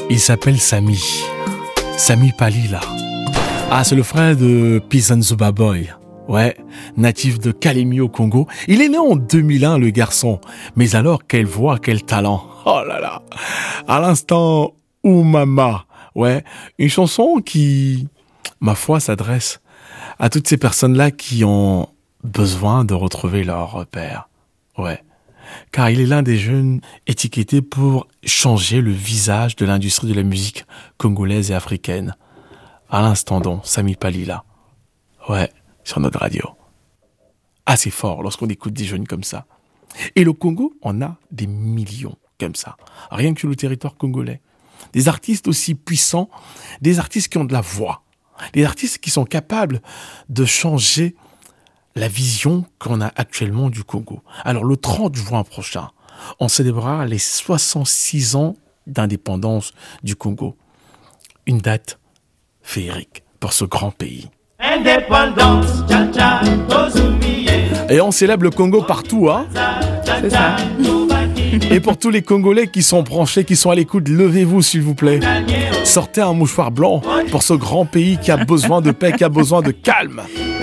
Il s'appelle Sami. Sami Palila. Ah, c'est le frère de Pizanzuba Boy. Ouais, natif de Kalemi au Congo. Il est né en 2001, le garçon. Mais alors, quelle voix, quel talent. Oh là là. À l'instant, Oumama. Ouais, une chanson qui, ma foi, s'adresse à toutes ces personnes-là qui ont besoin de retrouver leur repère. Ouais. Car il est l'un des jeunes étiquetés pour changer le visage de l'industrie de la musique congolaise et africaine. À l'instant donc, Sami Palila. Ouais, sur notre radio. Assez fort lorsqu'on écoute des jeunes comme ça. Et le Congo en a des millions comme ça. Rien que sur le territoire congolais. Des artistes aussi puissants, des artistes qui ont de la voix. Des artistes qui sont capables de changer la vision qu'on a actuellement du Congo. Alors, le 30 juin prochain, on célébrera les 66 ans d'indépendance du Congo. Une date féerique pour ce grand pays. Indépendance, tcha-tcha, et on célèbre le Congo partout, hein? C'est ça. Et pour tous les Congolais qui sont branchés, qui sont à l'écoute, levez-vous s'il vous plaît. Sortez un mouchoir blanc pour ce grand pays qui a besoin de paix, qui a besoin de calme.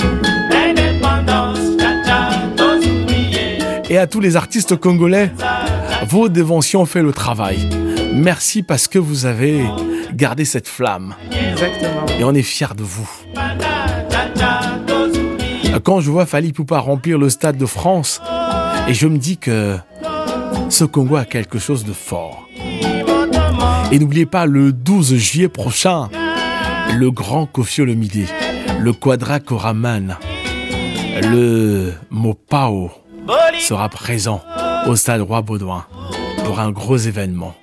Et à tous les artistes congolais, vos déventions ont fait le travail. Merci parce que vous avez gardé cette flamme. Exactement. Et on est fiers de vous. Quand je vois Fally Ipupa remplir le Stade de France, et je me dis que ce Congo a quelque chose de fort. Et n'oubliez pas, le 12 juillet prochain, le grand Koffi Olomide, le Quadra Koraman, le Mopao sera présent au Stade Roi-Baudouin pour un gros événement.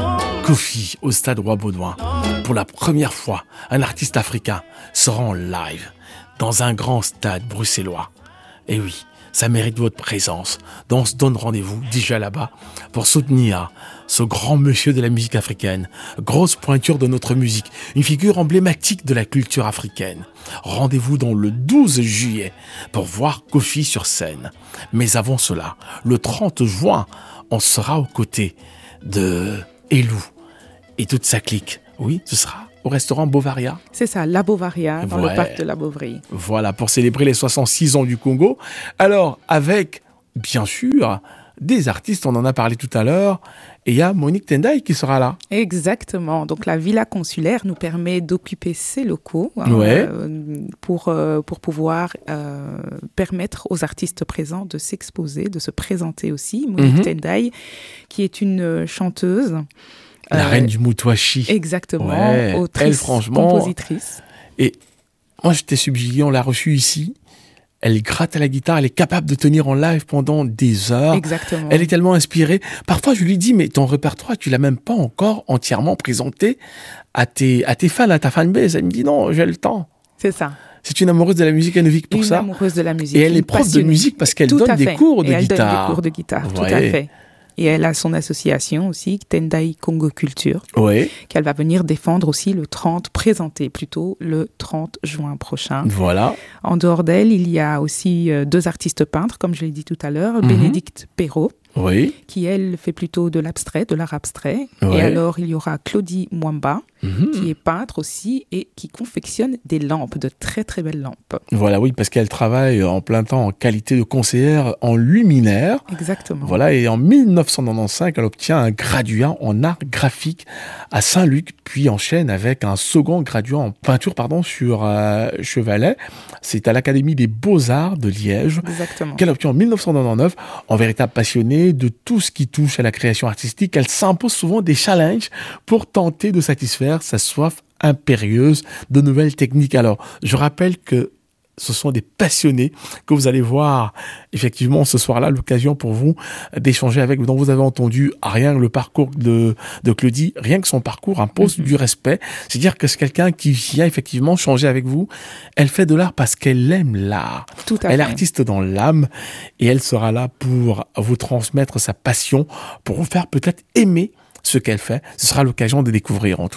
Koffi au Stade Roi-Baudouin. Pour la première fois, un artiste africain sera en live dans un grand stade bruxellois. Et oui, ça mérite votre présence. Donc on se donne rendez-vous déjà là-bas pour soutenir ce grand monsieur de la musique africaine. Grosse pointure de notre musique, une figure emblématique de la culture africaine. Rendez-vous dans le 12 juillet pour voir Koffi sur scène. Mais avant cela, le 30 juin, on sera aux côtés de Elou et toute sa clique. Oui, ce sera au restaurant Bovaria. C'est ça, la Bovaria, dans le parc de la Bovry. Voilà, pour célébrer les 66 ans du Congo. Alors, avec, bien sûr, des artistes, on en a parlé tout à l'heure, et il y a Monique Tendai qui sera là. Exactement. Donc, la Villa Consulaire nous permet d'occuper ces locaux pour pouvoir permettre aux artistes présents de s'exposer, de se présenter aussi. Monique Tendai, qui est une chanteuse. La reine du Moutouachi. Exactement. Autrice, elle, franchement, compositrice. Et moi, j'étais subjugué, on l'a reçue ici. Elle gratte à la guitare, elle est capable de tenir en live pendant des heures. Exactement. Elle est tellement inspirée. Parfois, je lui dis, mais ton répertoire, tu l'as même pas encore entièrement présenté à tes fans, à ta fanbase. Elle me dit, non, j'ai le temps. C'est ça. C'est une amoureuse de la musique, elle ne vit que pour ça. Une amoureuse de la musique. Et elle est prof de musique parce qu'elle donne des cours de guitare. Elle donne des cours de guitare, tout à fait. Et elle a son association aussi, Tendai Congo Culture, qu'elle va venir défendre aussi le 30, présenter plutôt le 30 juin prochain. Voilà. En dehors d'elle, il y a aussi 2 artistes peintres, comme je l'ai dit tout à l'heure, Bénédicte Perrault, qui elle fait plutôt de l'abstrait, de l'art abstrait. Et alors, il y aura Claudie Mwamba, qui est peintre aussi et qui confectionne des lampes, de très très belles lampes. Voilà, oui, parce qu'elle travaille en plein temps en qualité de conseillère en luminaire. Exactement. Voilà, et en 1995, elle obtient un graduat en art graphique à Saint-Luc, puis enchaîne avec un second graduat en peinture, sur Chevalet. C'est à l'Académie des Beaux-Arts de Liège. Exactement. Qu'elle obtient en 1999. En véritable passionnée de tout ce qui touche à la création artistique, elle s'impose souvent des challenges pour tenter de satisfaire sa soif impérieuse de nouvelles techniques. Alors, je rappelle que ce sont des passionnés que vous allez voir effectivement ce soir-là, l'occasion pour vous d'échanger avec, dont vous avez entendu rien que le parcours de Claudie, rien que son parcours impose du respect. C'est-à-dire que c'est quelqu'un qui vient effectivement changer avec vous. Elle fait de l'art parce qu'elle aime l'art. Tout à fait. Elle est artiste dans l'âme et elle sera là pour vous transmettre sa passion, pour vous faire peut-être aimer ce qu'elle fait. Ce sera l'occasion de découvrir en tout cas.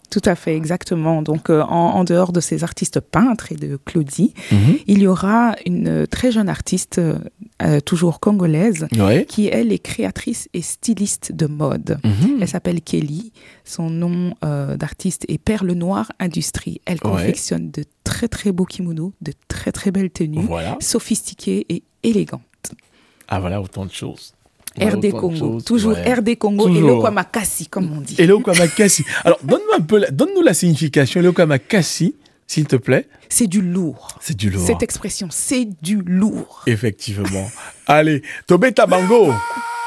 Tout à fait, exactement. Donc, en dehors de ces artistes peintres et de Claudie, il y aura une très jeune artiste, toujours congolaise, qui, elle, est créatrice et styliste de mode. Elle s'appelle Kelly. Son nom d'artiste est Perle Noire Industrie. Elle confectionne de très, très beaux kimonos, de très, très belles tenues, sophistiquées et élégantes. Ah, voilà, autant de choses. RD Congo, toujours RD Congo, Elokwa Makassi, comme on dit. Elokwa Makassi. Alors, donne-nous la signification, Elokwa Makassi, s'il te plaît. C'est du lourd. C'est du lourd. Cette expression, c'est du lourd. Effectivement. Allez, Tobeta Bango.